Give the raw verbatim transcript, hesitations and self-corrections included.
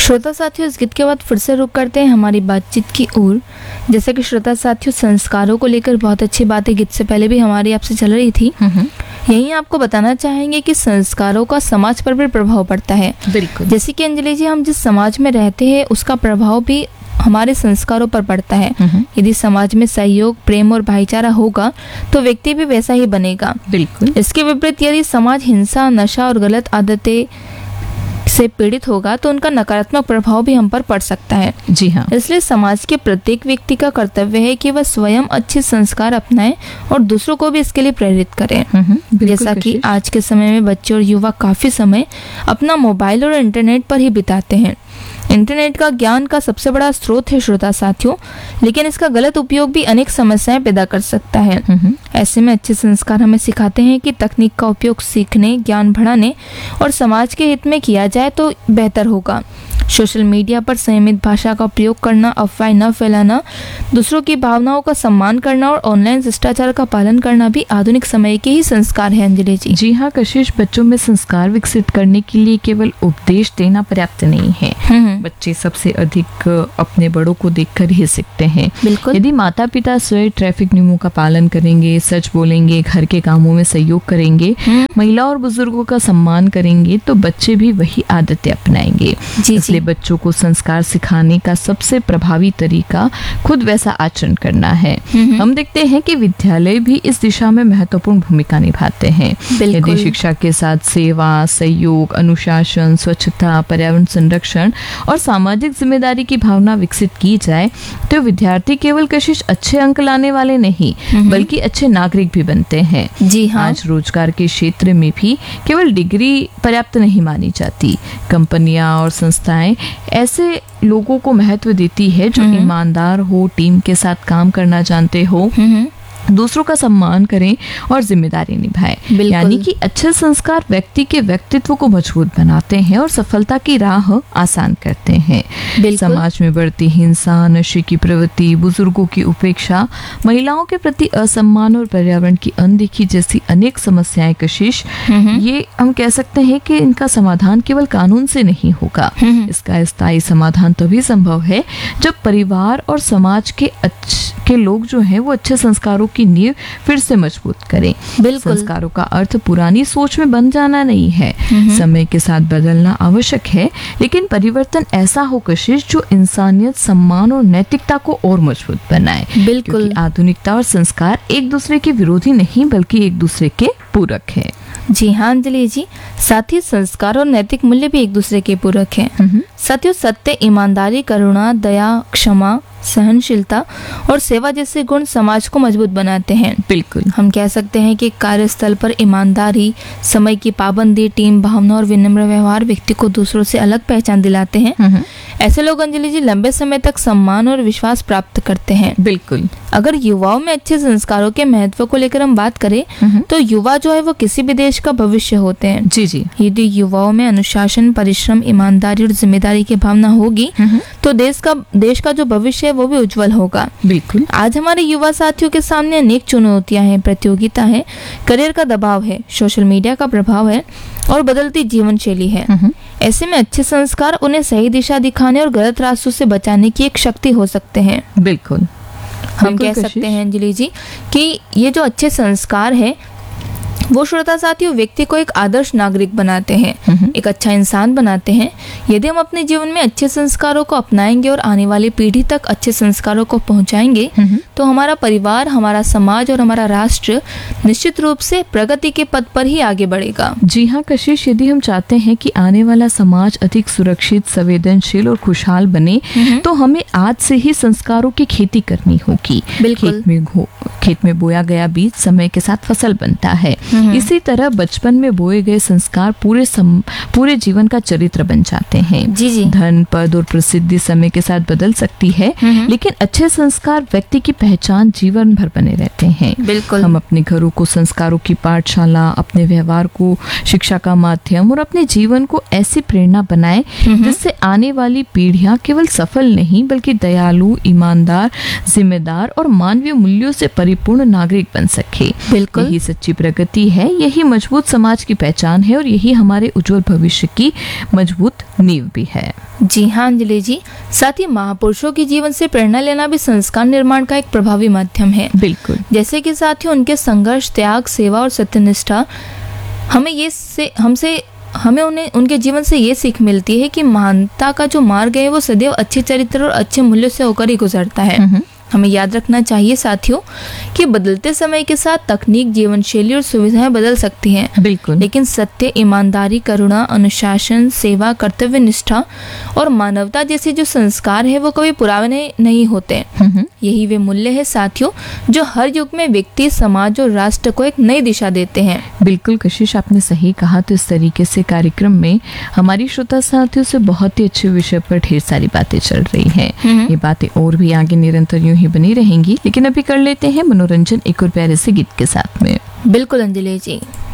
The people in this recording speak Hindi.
श्रोता साथियों, इस गीत के बाद फिर से रुक करते हैं हमारी बातचीत की ओर। जैसे कि श्रोता साथियों, संस्कारों को लेकर बहुत अच्छी बातें गीत से पहले भी हमारी आपसे चल रही थी। यही आपको बताना चाहेंगे कि संस्कारों का समाज पर भी प्रभाव पड़ता है। बिल्कुल। जैसे कि अंजलि जी, हम जिस समाज में रहते हैं उसका प्रभाव भी हमारे संस्कारों पर पड़ता है। यदि समाज में सहयोग, प्रेम और भाईचारा होगा तो व्यक्ति भी वैसा ही बनेगा। बिल्कुल। इसके विपरीत यदि समाज हिंसा, नशा और गलत आदतें से पीड़ित होगा तो उनका नकारात्मक प्रभाव भी हम पर पड़ सकता है। जी हाँ। इसलिए समाज के प्रत्येक व्यक्ति का कर्तव्य है कि वह स्वयं अच्छे संस्कार अपनाएं और दूसरों को भी इसके लिए प्रेरित करें। जैसा कि आज के समय में बच्चे और युवा काफी समय अपना मोबाइल और इंटरनेट पर ही बिताते हैं। इंटरनेट का ज्ञान का सबसे बड़ा स्रोत है श्रोता साथियों, लेकिन इसका गलत उपयोग भी अनेक समस्याएं पैदा कर सकता है। ऐसे में अच्छे संस्कार हमें सिखाते हैं कि तकनीक का उपयोग सीखने, ज्ञान बढ़ाने और समाज के हित में किया जाए तो बेहतर होगा। सोशल मीडिया पर संयमित भाषा का उपयोग करना, अफवाह न फैलाना, दूसरों की भावनाओं का सम्मान करना और ऑनलाइन शिष्टाचार का पालन करना भी आधुनिक समय के ही संस्कार है। अंजलि जी। जी हाँ कशिश, बच्चों में संस्कार विकसित करने के लिए केवल उपदेश देना पर्याप्त नहीं है। बच्चे सबसे अधिक अपने बड़ों को देखकर ही सीखते हैं। बिल्कुल। यदि माता पिता स्वयं ट्रैफिक नियमों का पालन करेंगे, सच बोलेंगे, घर के कामों में सहयोग करेंगे, महिला और बुजुर्गों का सम्मान करेंगे तो बच्चे भी वही आदतें अपनाएंगे। इसलिए बच्चों को संस्कार सिखाने का सबसे प्रभावी तरीका खुद वैसा आचरण करना है। हम देखते हैं कि विद्यालय भी इस दिशा में महत्वपूर्ण भूमिका निभाते हैं। यदि शिक्षा के साथ सेवा, सहयोग, अनुशासन, स्वच्छता, पर्यावरण संरक्षण और सामाजिक जिम्मेदारी की भावना विकसित की जाए तो विद्यार्थी केवल कशिश अच्छे अंक लाने वाले नहीं बल्कि अच्छे नागरिक भी बनते हैं। जी हाँ। आज रोजगार के क्षेत्र में भी केवल डिग्री पर्याप्त नहीं मानी जाती। कंपनियां और संस्थाएं ऐसे लोगों को महत्व देती है जो ईमानदार हो, टीम के साथ काम करना जानते हो, दूसरों का सम्मान करें और जिम्मेदारी निभाएं। यानी कि अच्छे संस्कार व्यक्ति के व्यक्तित्व को मजबूत बनाते हैं और सफलता की राह आसान करते हैं। समाज में बढ़ती हिंसा, नशे की प्रवृत्ति, बुजुर्गों की उपेक्षा, महिलाओं के प्रति असम्मान और पर्यावरण की अनदेखी जैसी अनेक समस्याएं कशिश, ये हम कह सकते हैं कि इनका समाधान केवल कानून से नहीं होगा। इसका स्थायी समाधान तभी संभव है जब परिवार और समाज के अच्छे के लोग जो हैं वो अच्छे संस्कारों की नींव फिर से मजबूत करें। संस्कारों का अर्थ पुरानी सोच में बन जाना नहीं है। समय के साथ बदलना आवश्यक है, लेकिन परिवर्तन ऐसा हो कशिश जो इंसानियत, सम्मान और नैतिकता को और मजबूत बनाए। बिल्कुल। आधुनिकता और संस्कार एक दूसरे के विरोधी नहीं बल्कि एक दूसरे के पूरक है। जी हाँ अंजलि जी, साथ ही संस्कार और नैतिक मूल्य भी एक दूसरे के पूरक हैं। साथियों, सत्य, ईमानदारी, करुणा, दया, क्षमा, सहनशीलता और सेवा जैसे गुण समाज को मजबूत बनाते हैं। बिल्कुल। हम कह सकते हैं कि कार्यस्थल पर ईमानदारी, समय की पाबंदी, टीम भावना और विनम्र व्यवहार व्यक्ति को दूसरों से अलग पहचान दिलाते हैं। ऐसे लोग अंजलि जी लंबे समय तक सम्मान और विश्वास प्राप्त करते हैं। बिल्कुल। अगर युवाओं में अच्छे संस्कारों के महत्व को लेकर हम बात करें तो युवा जो है वो किसी भी देश का भविष्य होते हैं। जी जी। यदि युवाओं में अनुशासन, परिश्रम, ईमानदारी और जिम्मेदारी की भावना होगी तो देश का देश का जो भविष्य है वो भी उज्जवल होगा। बिल्कुल। आज हमारे युवा साथियों के सामने अनेक चुनौतियां हैं, प्रतियोगिता है, करियर का दबाव है, सोशल मीडिया का प्रभाव है और बदलती जीवन शैली है। ऐसे में अच्छे संस्कार उन्हें सही दिशा दिखाने और गलत रास्तों से बचाने की एक शक्ति हो सकते हैं। बिल्कुल। हम कह सकते हैं अंजलि जी कि ये जो अच्छे संस्कार है वो श्रोता साथियों व्यक्ति को एक आदर्श नागरिक बनाते हैं, एक अच्छा इंसान बनाते हैं। यदि हम अपने जीवन में अच्छे संस्कारों को अपनाएंगे और आने वाली पीढ़ी तक अच्छे संस्कारों को पहुंचाएंगे तो हमारा परिवार, हमारा समाज और हमारा राष्ट्र निश्चित रूप से प्रगति के पथ पर ही आगे बढ़ेगा। जी हाँ कशिश, यदि हम चाहते हैं कि आने वाला समाज अधिक सुरक्षित, संवेदनशील और खुशहाल बने तो हमें आज से ही संस्कारों की खेती करनी होगी। खेत में खेत में बोया गया बीज समय के साथ फसल बनता है। इसी तरह बचपन में बोए गए संस्कार पूरे सम, पूरे जीवन का चरित्र बन जाते हैं। जी जी। धन, पद और प्रसिद्धि समय के साथ बदल सकती है, लेकिन अच्छे संस्कार व्यक्ति की पहचान जीवन भर बने रहते हैं। बिल्कुल। हम अपने घरों को संस्कारों की पाठशाला, अपने व्यवहार को शिक्षा का माध्यम और अपने जीवन को ऐसी प्रेरणा बनाएं जिससे आने वाली पीढ़ियां केवल सफल नहीं बल्कि दयालु, ईमानदार, जिम्मेदार और मानवीय मूल्यों से परिपूर्ण पूर्ण नागरिक बन सके। बिल्कुल। यही सच्ची प्रगति है, यही मजबूत समाज की पहचान है और यही हमारे उज्जवल भविष्य की मजबूत नींव भी है। जी हाँ अंजलि जी, साथ ही महापुरुषों के जीवन से प्रेरणा लेना भी संस्कार निर्माण का एक प्रभावी माध्यम है। बिल्कुल। जैसे कि साथियों उनके संघर्ष, त्याग, सेवा और सत्यनिष्ठा हमें ये से हमसे हमें उन्हें उनके जीवन से ये सीख मिलती है कि महानता का जो मार्ग है वो सदैव अच्छे चरित्र और अच्छे मूल्यों से होकर ही गुजरता है। हमें याद रखना चाहिए साथियों कि बदलते समय के साथ तकनीक, जीवन शैली और सुविधाएं बदल सकती हैं। बिल्कुल। लेकिन सत्य, ईमानदारी, करुणा, अनुशासन, सेवा, कर्तव्य निष्ठा और मानवता जैसे जो संस्कार है वो कभी पुराने नहीं होते। यही वे मूल्य है साथियों जो हर युग में व्यक्ति, समाज और राष्ट्र को एक नई दिशा देते हैं। बिल्कुल कशिश, आपने सही कहा। तो इस तरीके से कार्यक्रम में हमारी श्रोता साथियों से बहुत ही अच्छे विषय पर ढेर सारी बातें चल रही हैं। ये बातें और भी आगे निरंतर यूं ही बनी रहेंगी, लेकिन अभी कर लेते हैं मनोरंजन एक और प्यारे से गीत के साथ में। बिल्कुल अंजलि जी।